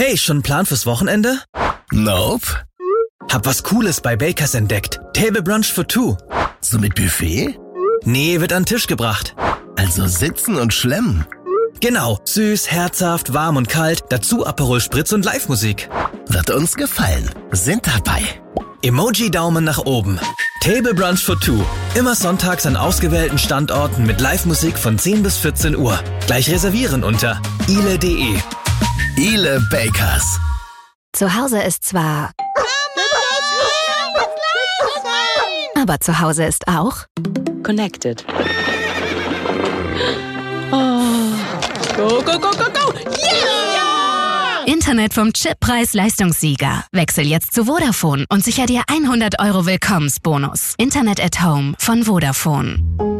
Hey, schon einen Plan fürs Wochenende? Nope. Hab was Cooles bei Bakers entdeckt. Table Brunch for two. So mit Buffet? Nee, wird an den Tisch gebracht. Also sitzen und schlemmen. Genau, süß, herzhaft, warm und kalt, dazu Aperol Spritz und Live-Musik. Wird uns gefallen. Sind dabei. Emoji-Daumen nach oben. Table Brunch for two. Immer sonntags an ausgewählten Standorten mit Live-Musik von 10 bis 14 Uhr. Gleich reservieren unter ile.de. Ile Bakers. Zu Hause ist zwar... Aber zu Hause ist auch... Connected. Oh. Go, go, go, go, go! Yeah! Internet vom Chip Preis-Leistungssieger. Wechsel jetzt zu Vodafone und sicher dir 100 € Willkommensbonus. Internet at Home von Vodafone.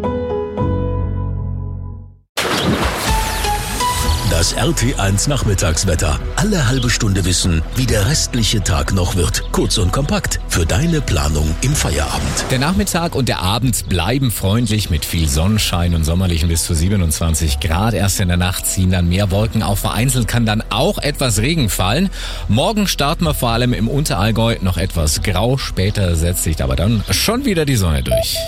Das RT1 Nachmittagswetter. Alle halbe Stunde wissen, wie der restliche Tag noch wird. Kurz und kompakt für deine Planung im Feierabend. Der Nachmittag und der Abend bleiben freundlich mit viel Sonnenschein und sommerlichen bis zu 27 Grad. Erst in der Nacht ziehen dann mehr Wolken auf. Vereinzelt kann dann auch etwas Regen fallen. Morgen starten wir vor allem im Unterallgäu noch etwas grau. Später setzt sich aber dann schon wieder die Sonne durch.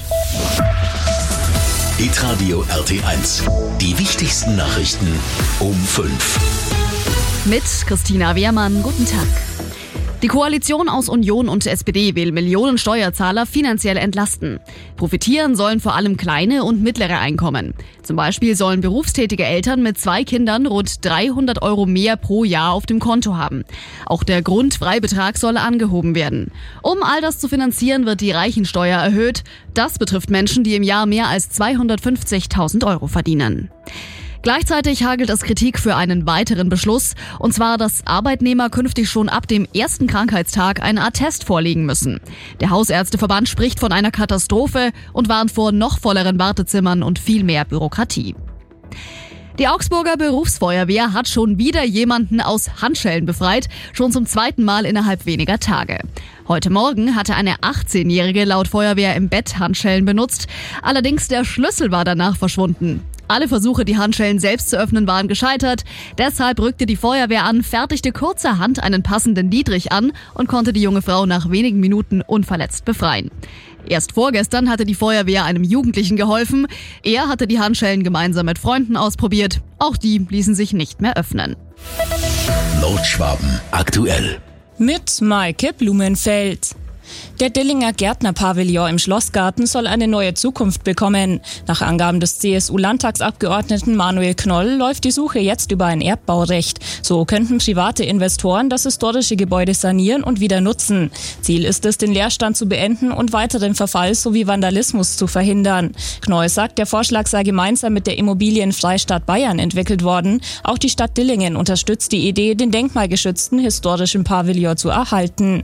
Hitradio RT1. Die wichtigsten Nachrichten um 5. Mit Christina Wehrmann, guten Tag. Die Koalition aus Union und SPD will Millionen Steuerzahler finanziell entlasten. Profitieren sollen vor allem kleine und mittlere Einkommen. Zum Beispiel sollen berufstätige Eltern mit 2 Kindern rund 300 € mehr pro Jahr auf dem Konto haben. Auch der Grundfreibetrag soll angehoben werden. Um all das zu finanzieren, wird die Reichensteuer erhöht. Das betrifft Menschen, die im Jahr mehr als 250.000 € verdienen. Gleichzeitig hagelt es Kritik für einen weiteren Beschluss, und zwar, dass Arbeitnehmer künftig schon ab dem ersten Krankheitstag einen Attest vorlegen müssen. Der Hausärzteverband spricht von einer Katastrophe und warnt vor noch volleren Wartezimmern und viel mehr Bürokratie. Die Augsburger Berufsfeuerwehr hat schon wieder jemanden aus Handschellen befreit, schon zum 2. Mal innerhalb weniger Tage. Heute Morgen hatte eine 18-Jährige laut Feuerwehr im Bett Handschellen benutzt, allerdings der Schlüssel war danach verschwunden. Alle Versuche, die Handschellen selbst zu öffnen, waren gescheitert. Deshalb rückte die Feuerwehr an, fertigte kurzerhand einen passenden Dietrich an und konnte die junge Frau nach wenigen Minuten unverletzt befreien. Erst vorgestern hatte die Feuerwehr einem Jugendlichen geholfen. Er hatte die Handschellen gemeinsam mit Freunden ausprobiert. Auch die ließen sich nicht mehr öffnen. Nordschwaben aktuell. Mit Maike Blumenfeld. Der Dillinger Gärtnerpavillon im Schlossgarten soll eine neue Zukunft bekommen. Nach Angaben des CSU-Landtagsabgeordneten Manuel Knoll läuft die Suche jetzt über ein Erbbaurecht. So könnten private Investoren das historische Gebäude sanieren und wieder nutzen. Ziel ist es, den Leerstand zu beenden und weiteren Verfall sowie Vandalismus zu verhindern. Knoll sagt, der Vorschlag sei gemeinsam mit der Immobilienfreistadt Bayern entwickelt worden. Auch die Stadt Dillingen unterstützt die Idee, den denkmalgeschützten historischen Pavillon zu erhalten.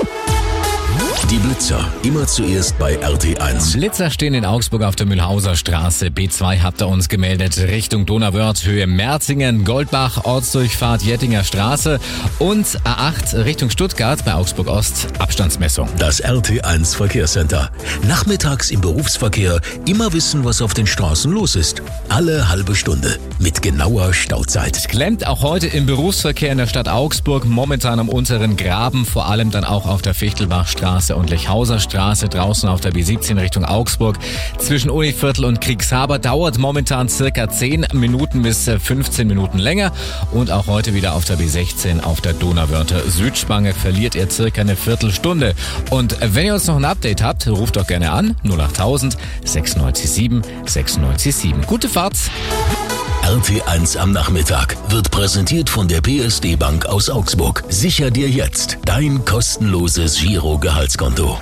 Die Blitzer, immer zuerst bei RT1. Blitzer stehen in Augsburg auf der Mühlhauser Straße. B2 habt ihr uns gemeldet, Richtung Donauwörth, Höhe Merzingen, Goldbach, Ortsdurchfahrt Jettinger Straße und A8 Richtung Stuttgart bei Augsburg Ost, Abstandsmessung. Das RT1 Verkehrscenter. Nachmittags im Berufsverkehr immer wissen, was auf den Straßen los ist. Alle halbe Stunde mit genauer Stauzeit. Es klemmt auch heute im Berufsverkehr in der Stadt Augsburg, momentan am unteren Graben, vor allem dann auch auf der Fichtelbachstraße und Lechhauser Straße, draußen auf der B17 Richtung Augsburg. Zwischen Univiertel und Kriegshaber dauert momentan circa 10 Minuten bis 15 Minuten länger. Und auch heute wieder auf der B16 auf der Donauwörther Südspange verliert ihr circa eine Viertelstunde. Und wenn ihr uns noch ein Update habt, ruft doch gerne an 08000 697 697. Gute Fahrt! RT1 am Nachmittag wird präsentiert von der PSD Bank aus Augsburg. Sicher dir jetzt dein kostenloses Giro-Gehaltskonto.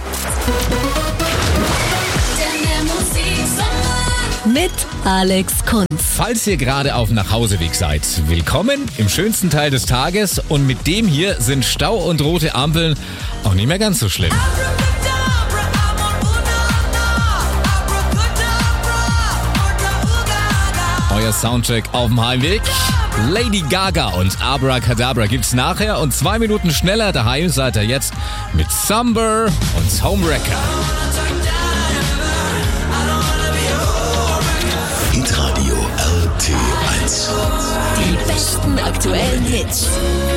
Mit Alex Kunz. Falls ihr gerade auf dem Nachhauseweg seid, willkommen im schönsten Teil des Tages. Und mit dem hier sind Stau und rote Ampeln auch nicht mehr ganz so schlimm. Euer Soundtrack auf dem Heimweg. Lady Gaga und Abracadabra gibt's nachher und 2 Minuten schneller daheim seid ihr jetzt mit Summer und Homewrecker. Hitradio RT1. Die besten aktuellen Hits.